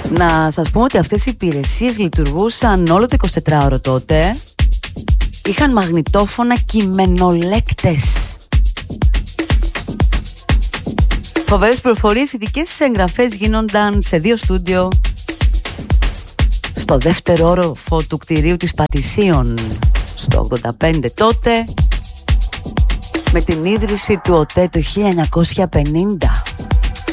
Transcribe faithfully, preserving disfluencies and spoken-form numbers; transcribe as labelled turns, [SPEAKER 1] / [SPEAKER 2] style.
[SPEAKER 1] Να σας πούμε ότι αυτές οι υπηρεσίες λειτουργούσαν όλο το εικοσιτετράωρο τότε. Είχαν μαγνητόφωνα κειμενολέκτες. Φοβερές πληροφορίες, οι δικές της εγγραφές γίνονταν σε δύο στούντιο στο δεύτερο όροφο του κτηρίου της Πατησίων στο ογδόντα πέντε τότε, με την ίδρυση του ΟΤΕ το χίλια εννιακόσια πενήντα.